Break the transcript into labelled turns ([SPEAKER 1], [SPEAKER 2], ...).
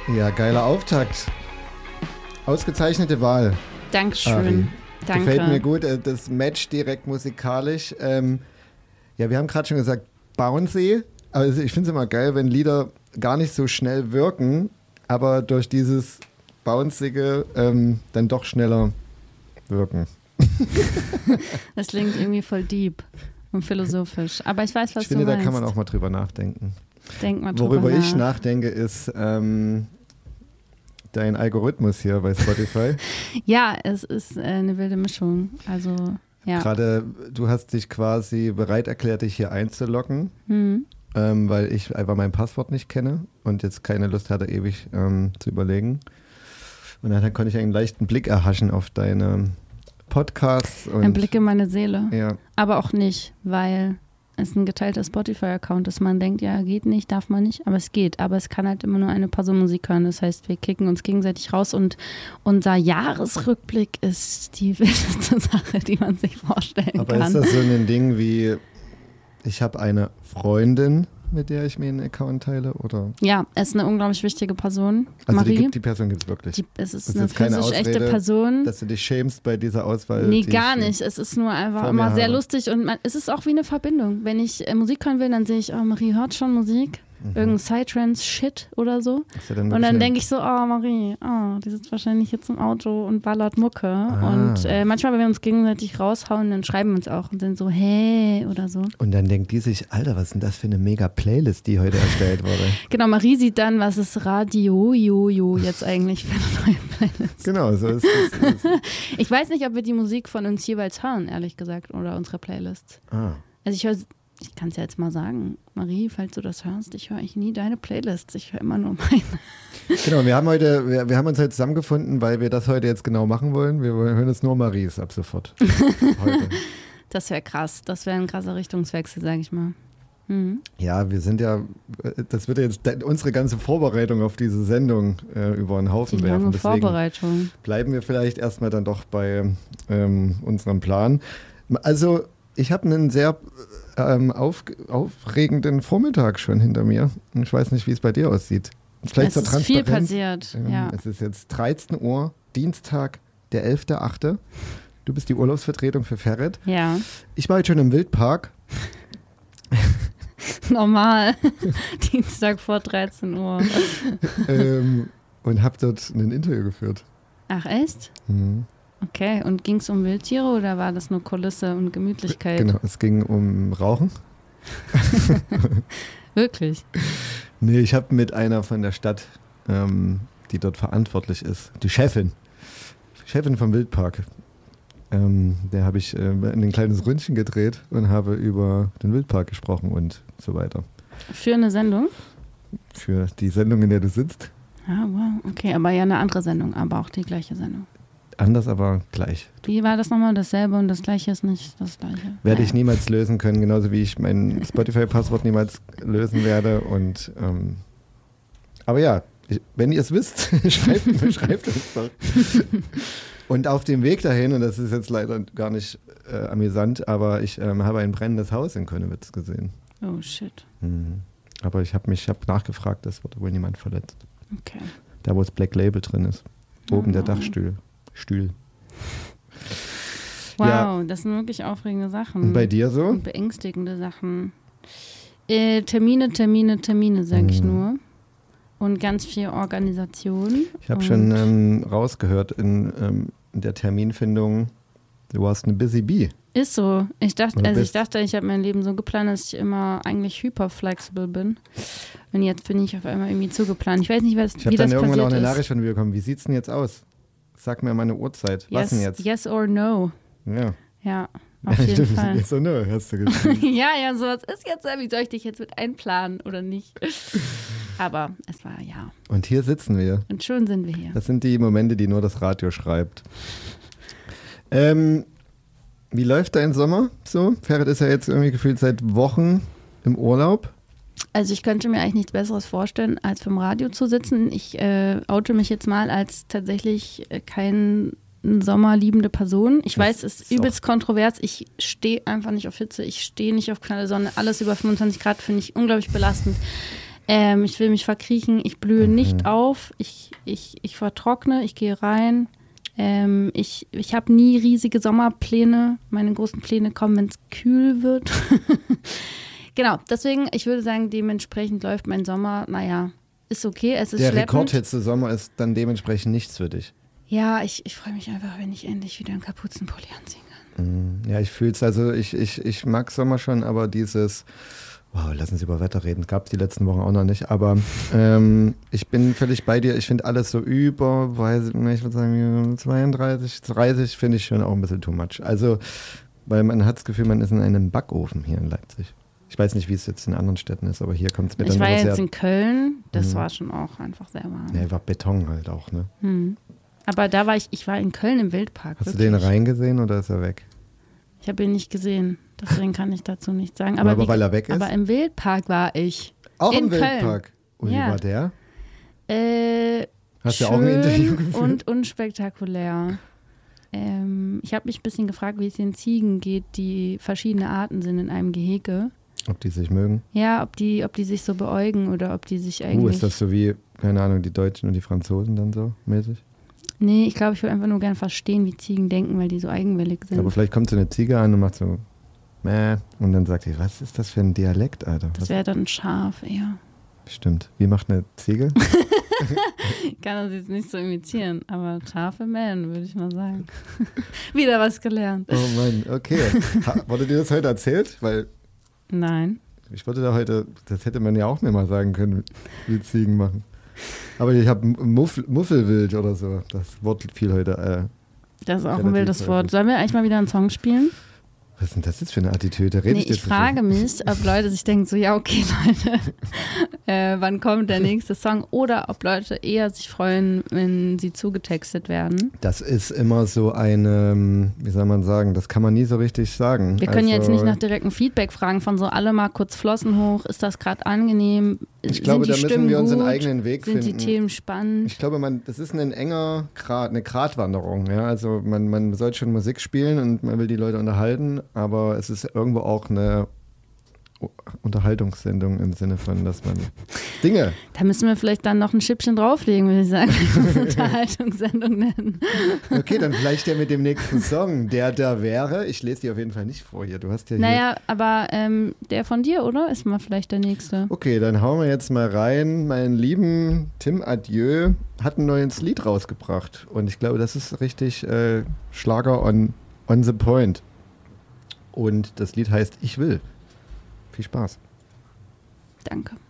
[SPEAKER 1] Ja, geiler Auftakt. Ausgezeichnete Wahl.
[SPEAKER 2] Dankeschön.
[SPEAKER 1] Ari.
[SPEAKER 2] Danke.
[SPEAKER 1] Gefällt mir gut. Das Match direkt musikalisch. Ja, wir haben gerade schon gesagt, bouncy. Also ich finde es immer geil, wenn Lieder gar nicht so schnell wirken, aber durch dieses Bouncige dann doch schneller wirken.
[SPEAKER 2] Das klingt irgendwie voll deep und philosophisch. Aber ich weiß, was
[SPEAKER 1] ich finde,
[SPEAKER 2] du meinst.
[SPEAKER 1] da kann man auch mal drüber nachdenken.
[SPEAKER 2] Denk mal drüber
[SPEAKER 1] Worüber
[SPEAKER 2] nach.
[SPEAKER 1] ich nachdenke, ist dein Algorithmus hier bei Spotify.
[SPEAKER 2] Ja, es ist eine wilde Mischung. Also, ja.
[SPEAKER 1] Gerade, du hast dich quasi bereit erklärt, dich hier einzuloggen, weil ich einfach mein Passwort nicht kenne und jetzt keine Lust hatte, ewig zu überlegen. Und dann konnte ich einen leichten Blick erhaschen auf deine Podcasts. Und
[SPEAKER 2] Ein Blick in meine Seele.
[SPEAKER 1] Ja.
[SPEAKER 2] Aber auch nicht, weil es ein geteilter Spotify-Account ist. Man denkt, ja, geht nicht, darf man nicht, aber es geht. Aber es kann halt immer nur eine Person Musik hören. Das heißt, wir kicken uns gegenseitig raus und unser Jahresrückblick ist die wildeste Sache, die man sich vorstellen
[SPEAKER 1] Aber
[SPEAKER 2] kann.
[SPEAKER 1] ist das so ein Ding wie, ich habe eine Freundin, mit der ich mir einen Account teile? Oder?
[SPEAKER 2] Ja, es ist eine unglaublich wichtige Person.
[SPEAKER 1] Also
[SPEAKER 2] Marie.
[SPEAKER 1] die Person gibt es wirklich.
[SPEAKER 2] Es ist
[SPEAKER 1] Das
[SPEAKER 2] eine
[SPEAKER 1] ist keine
[SPEAKER 2] physisch echte
[SPEAKER 1] Ausrede,
[SPEAKER 2] Person.
[SPEAKER 1] Dass du dich schämst bei dieser Auswahl.
[SPEAKER 2] Nee,
[SPEAKER 1] die
[SPEAKER 2] gar
[SPEAKER 1] ich
[SPEAKER 2] nicht. Es ist nur einfach
[SPEAKER 1] vor mir
[SPEAKER 2] immer sehr
[SPEAKER 1] habe.
[SPEAKER 2] lustig und es ist auch wie eine Verbindung. Wenn ich Musik hören will, dann sehe ich, oh, Marie hört schon Musik. Irgendein Psytrance-Shit oder so.
[SPEAKER 1] Ist ja dann
[SPEAKER 2] Und
[SPEAKER 1] wirklich
[SPEAKER 2] dann denke ich so, oh Marie, die sitzt wahrscheinlich jetzt im Auto und ballert Mucke. Und manchmal, wenn wir uns gegenseitig raushauen, dann schreiben wir uns auch und sind so, hey oder so.
[SPEAKER 1] Und dann denkt die sich, Alter, was ist denn das für eine mega Playlist, die heute erstellt wurde?
[SPEAKER 2] Genau, Marie sieht dann, was ist Radio Jojo jetzt eigentlich für eine neue Playlist.
[SPEAKER 1] Genau, so ist es.
[SPEAKER 2] Ich weiß nicht, ob wir die Musik von uns jeweils hören, ehrlich gesagt, oder unsere Playlists. Also ich kann es ja jetzt mal sagen, Marie, falls du das hörst, ich höre eigentlich nie deine Playlists, ich höre immer nur meine.
[SPEAKER 1] Genau, wir haben uns heute zusammengefunden, weil wir das heute jetzt genau machen wollen. Wir hören jetzt nur Maries ab sofort. Heute.
[SPEAKER 2] Das wäre krass, das wäre ein krasser Richtungswechsel, sage ich mal.
[SPEAKER 1] Ja, wir sind ja, das wird jetzt unsere ganze Vorbereitung auf diese Sendung über den Haufen
[SPEAKER 2] Die
[SPEAKER 1] werfen.
[SPEAKER 2] lange
[SPEAKER 1] Deswegen
[SPEAKER 2] Vorbereitung.
[SPEAKER 1] bleiben wir vielleicht erstmal dann doch bei unserem Plan. Also, ich habe einen sehr aufregenden Vormittag schon hinter mir. Ich weiß nicht, wie es bei dir aussieht. Vielleicht
[SPEAKER 2] Es ist viel passiert, ja.
[SPEAKER 1] Es ist jetzt 13 Uhr, Dienstag, der 11.8. Du bist die Urlaubsvertretung für Ferret.
[SPEAKER 2] Ja,
[SPEAKER 1] Ich war heute schon im Wildpark.
[SPEAKER 2] normal. Dienstag vor 13 Uhr.
[SPEAKER 1] Und habe dort ein Interview geführt.
[SPEAKER 2] Ach echt?
[SPEAKER 1] Mhm.
[SPEAKER 2] Okay, und ging es um Wildtiere oder war das nur Kulisse und Gemütlichkeit?
[SPEAKER 1] Genau, es ging um Rauchen.
[SPEAKER 2] Wirklich?
[SPEAKER 1] Nee, ich habe mit einer von der Stadt, die dort verantwortlich ist, die Chefin vom Wildpark, der habe ich ein kleines Ründchen gedreht und habe über den Wildpark gesprochen und so weiter.
[SPEAKER 2] Für eine Sendung?
[SPEAKER 1] Für die Sendung, in der du sitzt.
[SPEAKER 2] Ah, wow. Okay, aber ja eine andere Sendung, aber auch die gleiche Sendung.
[SPEAKER 1] Anders, aber gleich.
[SPEAKER 2] Wie war das nochmal? Dasselbe und das Gleiche ist nicht das Gleiche.
[SPEAKER 1] Werde ich niemals lösen können, genauso wie ich mein Spotify-Passwort niemals lösen werde. Und aber ja, wenn ihr es wisst, schreibt es doch. Und auf dem Weg dahin, und das ist jetzt leider gar nicht amüsant, aber ich habe ein brennendes Haus in Könnewitz gesehen.
[SPEAKER 2] Oh shit.
[SPEAKER 1] Aber ich habe nachgefragt, das wurde wohl niemand verletzt.
[SPEAKER 2] Okay.
[SPEAKER 1] Da, wo das Black Label drin ist. Oben der Dachstuhl.
[SPEAKER 2] Wow,
[SPEAKER 1] Ja.
[SPEAKER 2] das sind wirklich aufregende Sachen.
[SPEAKER 1] Und bei dir so?
[SPEAKER 2] Und beängstigende Sachen. Termine, sage ich nur. Und ganz viel Organisation.
[SPEAKER 1] Ich habe schon rausgehört in der Terminfindung, du warst eine Busy Bee.
[SPEAKER 2] Ist so. Ich dachte,
[SPEAKER 1] bist.
[SPEAKER 2] ich habe mein Leben so geplant, dass ich immer eigentlich hyperflexibel bin. Und jetzt bin ich auf einmal irgendwie zugeplant. Ich weiß nicht,
[SPEAKER 1] Ich habe
[SPEAKER 2] wie
[SPEAKER 1] dann
[SPEAKER 2] das
[SPEAKER 1] irgendwann auch
[SPEAKER 2] passiert
[SPEAKER 1] eine
[SPEAKER 2] ist.
[SPEAKER 1] Nachricht von mir bekommen. Wie sieht's denn jetzt aus? Sag mir mal eine Uhrzeit. Was denn jetzt?
[SPEAKER 2] Yes or no.
[SPEAKER 1] Ja.
[SPEAKER 2] Ja, auf jeden Fall.
[SPEAKER 1] Yes or no, hast du geschrieben.
[SPEAKER 2] ja, sowas ist jetzt, wie soll ich dich jetzt mit einplanen oder nicht? Aber es war ja.
[SPEAKER 1] Und hier sitzen wir.
[SPEAKER 2] Und schon sind wir hier.
[SPEAKER 1] Das sind die Momente, die nur das Radio schreibt. Wie läuft dein Sommer so? Ferret ist ja jetzt irgendwie gefühlt seit Wochen im Urlaub.
[SPEAKER 2] Also ich könnte mir eigentlich nichts Besseres vorstellen, als vom Radio zu sitzen. Ich oute mich jetzt mal als tatsächlich kein sommerliebende Person. Ich weiß, es ist übelst kontrovers. Ich stehe einfach nicht auf Hitze. Ich stehe nicht auf knalle Sonne. Alles über 25 Grad finde ich unglaublich belastend. Ich will mich verkriechen, ich blühe nicht auf, ich vertrockne, ich gehe rein. Ich habe nie riesige Sommerpläne. Meine großen Pläne kommen, wenn es kühl wird. Genau, deswegen, ich würde sagen, dementsprechend läuft mein Sommer, naja, ist okay, es ist
[SPEAKER 1] Der
[SPEAKER 2] schleppend.
[SPEAKER 1] Rekordhitze Sommer ist dann dementsprechend nichts für dich.
[SPEAKER 2] Ja, ich freue mich einfach, wenn ich endlich wieder einen Kapuzenpulli anziehen kann.
[SPEAKER 1] Ja, ich fühle es, also ich mag Sommer schon, aber dieses, wow, lassen Sie über Wetter reden, gab es die letzten Wochen auch noch nicht, aber ich bin völlig bei dir, ich finde alles so ich würde sagen 32, 30 finde ich schon auch ein bisschen too much. Also, weil man hat das Gefühl, man ist in einem Backofen hier in Leipzig. Ich weiß nicht, wie es jetzt in anderen Städten ist, aber hier kommt es mir dann
[SPEAKER 2] Ich war
[SPEAKER 1] immer
[SPEAKER 2] jetzt
[SPEAKER 1] sehr...
[SPEAKER 2] in Köln, das war schon auch einfach sehr warm.
[SPEAKER 1] Ja, war Beton halt auch, ne?
[SPEAKER 2] Aber da war ich war in Köln im Wildpark.
[SPEAKER 1] Hast
[SPEAKER 2] wirklich.
[SPEAKER 1] du den reingesehen oder ist er weg?
[SPEAKER 2] Ich habe ihn nicht gesehen, deswegen kann ich dazu nichts sagen.
[SPEAKER 1] Aber weil er weg ist?
[SPEAKER 2] Aber im Wildpark war ich.
[SPEAKER 1] Auch
[SPEAKER 2] in
[SPEAKER 1] im
[SPEAKER 2] Köln.
[SPEAKER 1] Wildpark? Und
[SPEAKER 2] Ja.
[SPEAKER 1] wie war der? Hast du
[SPEAKER 2] Schön
[SPEAKER 1] auch ein Interview geführt?
[SPEAKER 2] und unspektakulär. Ich habe mich ein bisschen gefragt, wie es den Ziegen geht, die verschiedene Arten sind in einem Gehege.
[SPEAKER 1] Ob die sich mögen?
[SPEAKER 2] Ja, ob die sich so beäugen oder ob die sich eigentlich...
[SPEAKER 1] Ist das so wie, keine Ahnung, die Deutschen und die Franzosen dann so mäßig?
[SPEAKER 2] Nee, ich glaube, ich würde einfach nur gerne verstehen, wie Ziegen denken, weil die so eigenwillig sind.
[SPEAKER 1] Aber vielleicht kommt so eine Ziege an und macht so Mäh und dann sagt die, was ist das für ein Dialekt, Alter?
[SPEAKER 2] Das wäre dann ein Schaf eher.
[SPEAKER 1] Stimmt. Wie macht eine Ziege?
[SPEAKER 2] Kann das jetzt nicht so imitieren, aber Schafe mähen, würde ich mal sagen. Wieder was gelernt.
[SPEAKER 1] Oh Mann, okay. Wurde dir das heute erzählt? Weil
[SPEAKER 2] Nein.
[SPEAKER 1] ich wollte da heute, das hätte man ja auch mir mal sagen können, wie Ziegen machen. Aber ich habe Muffelwild oder so. Das Wort fiel heute.
[SPEAKER 2] Das ist auch ein
[SPEAKER 1] relativ
[SPEAKER 2] wildes Wort.
[SPEAKER 1] häufig.
[SPEAKER 2] Sollen wir eigentlich mal wieder einen Song spielen?
[SPEAKER 1] Was ist denn das jetzt für eine Attitüde? Rede
[SPEAKER 2] Nee,
[SPEAKER 1] jetzt
[SPEAKER 2] ich frage mich, ob Leute sich denken, so, ja, okay, Leute, wann kommt der nächste Song? Oder ob Leute eher sich freuen, wenn sie zugetextet werden.
[SPEAKER 1] Das ist immer so eine, wie soll man sagen, das kann man nie so richtig sagen.
[SPEAKER 2] Wir können jetzt
[SPEAKER 1] Also,
[SPEAKER 2] nicht nach direktem Feedback fragen von so alle mal kurz Flossen hoch. Ist das gerade angenehm?
[SPEAKER 1] Ich glaube,
[SPEAKER 2] sind
[SPEAKER 1] da
[SPEAKER 2] die
[SPEAKER 1] müssen
[SPEAKER 2] Stimmen
[SPEAKER 1] wir unseren
[SPEAKER 2] gut?
[SPEAKER 1] eigenen Weg
[SPEAKER 2] Sind
[SPEAKER 1] finden.
[SPEAKER 2] die Themen spannend?
[SPEAKER 1] Ich glaube, das ist ein enger Grat, eine Gratwanderung. Ja? Also man soll schon Musik spielen und man will die Leute unterhalten, aber es ist irgendwo auch eine Unterhaltungssendung im Sinne von, dass man Dinge...
[SPEAKER 2] Da müssen wir vielleicht dann noch ein Schippchen drauflegen, würde ich sagen, wenn wir es Unterhaltungssendung nennen.
[SPEAKER 1] Okay, dann vielleicht ja mit dem nächsten Song, der da wäre. Ich lese die auf jeden Fall nicht vor hier. Du hast ja hier...
[SPEAKER 2] Naja, aber der von dir, oder? Ist mal vielleicht der nächste.
[SPEAKER 1] Okay, dann hauen wir jetzt mal rein. Mein lieben Tim Adieu hat ein neues Lied rausgebracht. Und ich glaube, das ist richtig Schlager on the point. Und das Lied heißt Ich will. Viel Spaß.
[SPEAKER 2] Danke.